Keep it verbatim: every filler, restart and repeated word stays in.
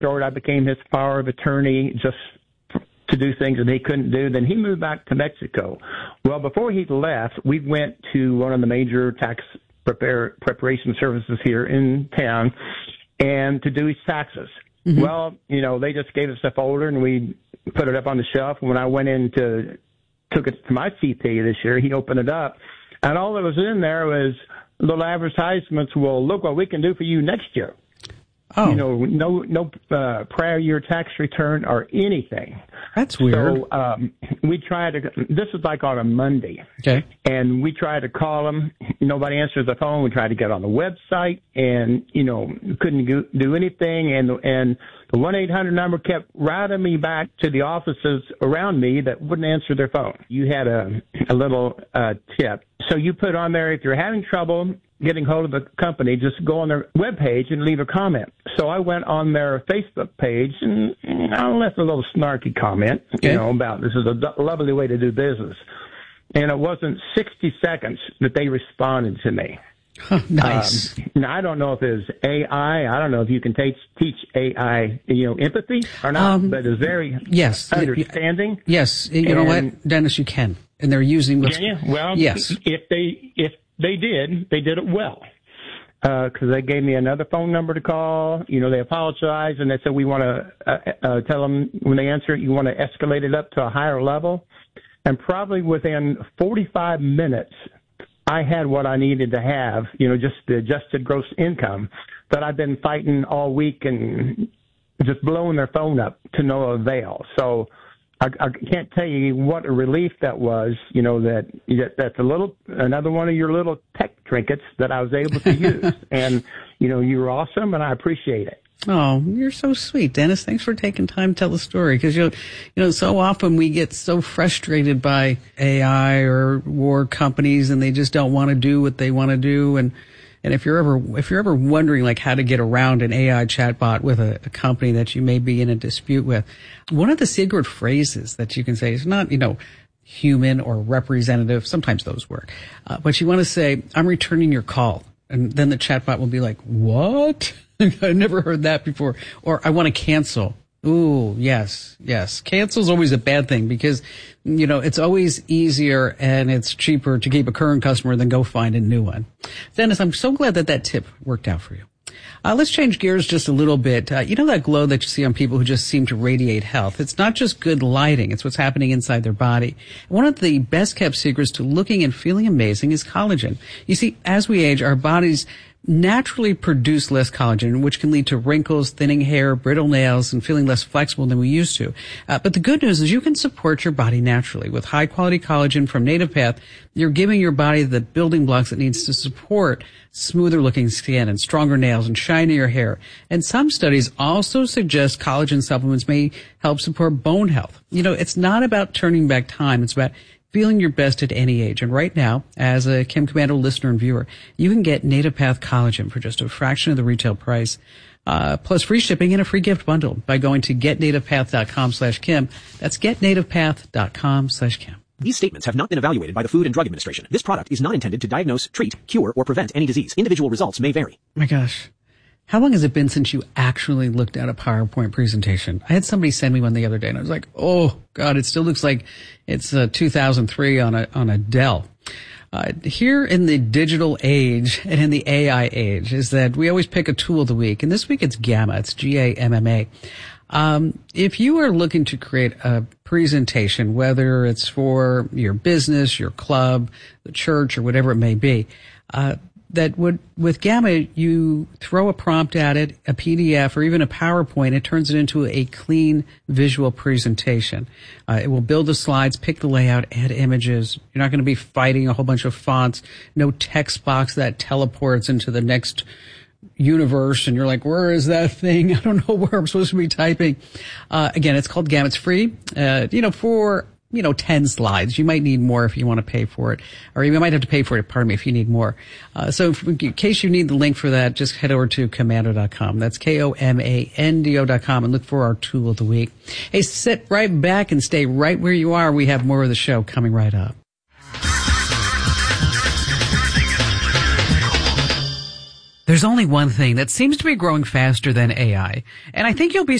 short, I became his power of attorney just to do things that he couldn't do. Then he moved back to Mexico. Well, before he left, we went to one of the major tax prepare, preparation services here in town and to do his taxes. Mm-hmm. Well, you know, they just gave us a folder and we put it up on the shelf. When I went in to, took it to my C P A this year, he opened it up and all that was in there was little advertisements. Well, look what we can do for you next year. Oh. You know, no, no, uh, prior year tax return or anything. That's weird. So, um, we tried to, this was like on a Monday. Okay. And we tried to call them. Nobody answers the phone. We tried to get on the website and, you know, couldn't do, do anything. And, and the one eight hundred number kept routing me back to the offices around me that wouldn't answer their phone. You had a, a little, uh, tip. So you put on there, if you're having trouble getting hold of the company, just go on their webpage and leave a comment. So I went on their Facebook page and I left a little snarky comment, okay. you know, about this is a lovely way to do business. And it wasn't sixty seconds that they responded to me. Huh, nice. Um, now, I don't know if it's A I. I don't know if you can teach teach A I, you know, empathy or not, um, but it's very yes, understanding. Yes, you and, know what, Dennis, you can. And they're using what's... Can you? Well, yes. if they... if They did. They did it well. Because uh, they gave me another phone number to call. You know, they apologized, and they said, we want to uh, uh, tell them when they answer it, you want to escalate it up to a higher level. And probably within forty-five minutes, I had what I needed to have, you know, just the adjusted gross income that I've been fighting all week and just blowing their phone up to no avail. So I, I can't tell you what a relief that was, you know, that, that that's a little, another one of your little tech trinkets that I was able to use. And, you know, you were awesome and I appreciate it. Oh, you're so sweet, Dennis. Thanks for taking time to tell the story. Because, you know, you know, so often we get so frustrated by A I or war companies and they just don't want to do what they want to do. And, and if you're ever, if you're ever wondering like how to get around an A I chatbot with a, a company that you may be in a dispute with, one of the secret phrases that you can say is not, you know, human or representative. Sometimes those work. Uh, but you want to say, I'm returning your call. And then the chatbot will be like, what? I never heard that before. Or I want to cancel. Ooh, yes, yes. Cancel is always a bad thing because, you know, it's always easier and it's cheaper to keep a current customer than go find a new one. Dennis, I'm so glad that that tip worked out for you. Uh, let's change gears just a little bit. Uh, you know that glow that you see on people who just seem to radiate health? It's not just good lighting. It's what's happening inside their body. One of the best kept secrets to looking and feeling amazing is collagen. You see, as we age, our bodies naturally produce less collagen, which can lead to wrinkles, thinning hair, brittle nails, and feeling less flexible than we used to. Uh, but the good news is you can support your body naturally. With high-quality collagen from Native Path, you're giving your body the building blocks it needs to support smoother-looking skin and stronger nails and shinier hair. And some studies also suggest collagen supplements may help support bone health. You know, it's not about turning back time. It's about feeling your best at any age. And right now, as a Kim Komando listener and viewer, you can get Native Path Collagen for just a fraction of the retail price, uh, plus free shipping and a free gift bundle by going to getnativepath.com slash Kim. That's getnativepath.com slash Kim. These statements have not been evaluated by the Food and Drug Administration. This product is not intended to diagnose, treat, cure, or prevent any disease. Individual results may vary. My gosh. How long has it been since you actually looked at a PowerPoint presentation? I had somebody send me one the other day and I was like, oh God, it still looks like it's uh, two thousand three on a, on a Dell. Uh, here in the digital age and in the A I age is that we always pick a tool of the week. And this week it's Gamma. It's G A M M A. Um, if you are looking to create a presentation, whether it's for your business, your club, the church, or whatever it may be, uh, that would, with Gamma, you throw a prompt at it, a P D F, or even a PowerPoint, it turns it into a clean visual presentation. Uh, it will build the slides, pick the layout, add images. You're not going to be fighting a whole bunch of fonts, no text box that teleports into the next universe, and you're like, where is that thing? I don't know where I'm supposed to be typing. Uh, again, it's called Gamma. It's free, uh, you know, for you know, ten slides. You might need more if you want to pay for it, or you might have to pay for it, pardon me, if you need more. Uh, so if, in case you need the link for that, just head over to komando dot com. That's K O M A N D O dot com and look for our tool of the week. Hey, sit right back and stay right where you are. We have more of the show coming right up. There's only one thing that seems to be growing faster than A I, and I think you'll be